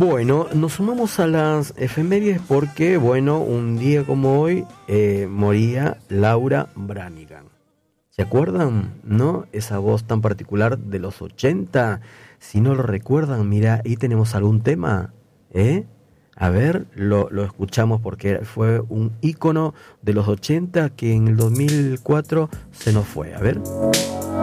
Bueno, nos sumamos a las efemérides porque, bueno, un día como hoy moría Laura Branigan. ¿Se acuerdan? ¿No? Esa voz tan particular de los 80. Si no lo recuerdan, mira, ahí tenemos algún tema, ¿eh? A ver, lo escuchamos porque fue un ícono de los 80 que en el 2004 se nos fue. A ver.